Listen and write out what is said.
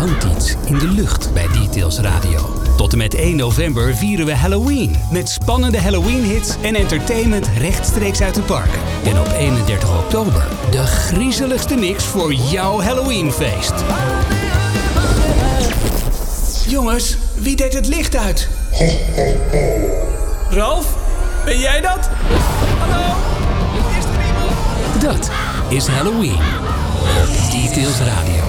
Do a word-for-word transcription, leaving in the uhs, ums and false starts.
hangt iets in de lucht bij Details Radio. Tot en met één november vieren we Halloween. Met spannende Halloween-hits en entertainment rechtstreeks uit de parken. En op eenendertig oktober de griezeligste mix voor jouw Halloweenfeest. Jongens, wie deed het licht uit? Ralf, ben jij dat? Hallo? Is er iemand? Dat is Halloween op Details Radio.